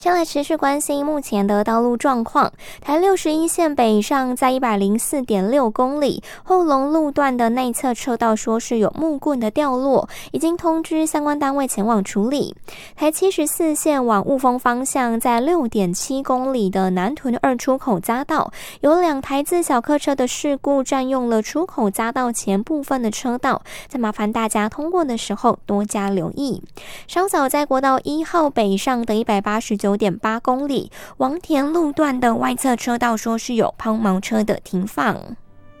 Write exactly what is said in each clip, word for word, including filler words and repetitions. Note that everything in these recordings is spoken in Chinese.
先来持续关心目前的道路状况。台六十一线北上在 一百零四点六公里，后龙路段的内侧车道说是有木棍的掉落，已经通知相关单位前往处理。台七十四线往雾峰方向，在 六点七公里的南屯二出口匝道，有两台自小客车的事故占用了出口匝道前部分的车道，再麻烦大家通过的时候多加留意。稍早在国道一号北上的一百八十九点八公里，王田路段的外侧车道说是有抛锚车的停放。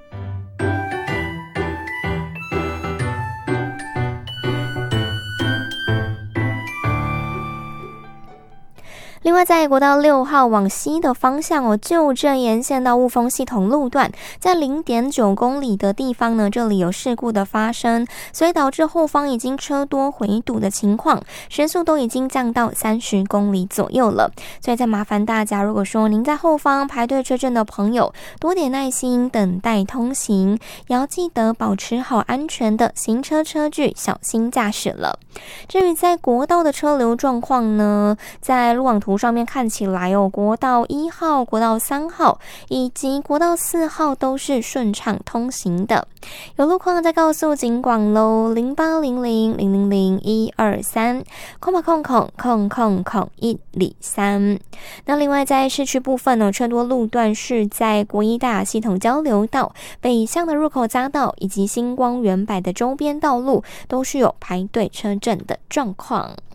另外，在国道六号往西的方向哦，旧镇沿线到雾峰系统路段，在 零点九公里的地方呢，这里有事故的发生，所以导致后方已经车多回堵的情况，时速都已经降到三十公里左右了。所以再麻烦大家，如果说您在后方排队车阵的朋友，多点耐心等待通行，也要记得保持好安全的行车车距，小心驾驶了。至于在国道的车流状况呢，在路网图上面看起来哦，国道一号、国道三号以及国道四号都是顺畅通行的。有路况再告诉警广喽，零八零零零零零一二三空吧空空空空空一里三。那另外在市区部分呢，车多路段是在国一大雅系统交流道、北向的入口匝道以及星光园百的周边道路，都是有排队车阵的状况。